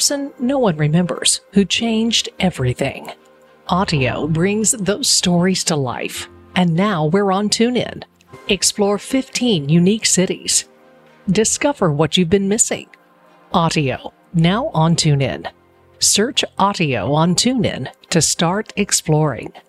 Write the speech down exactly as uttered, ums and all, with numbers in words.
person no one remembers who changed everything. Audio brings those stories to life, and now we're on TuneIn. Explore fifteen unique cities. Discover what you've been missing. Audio, now on TuneIn. Search Audio on TuneIn to start exploring.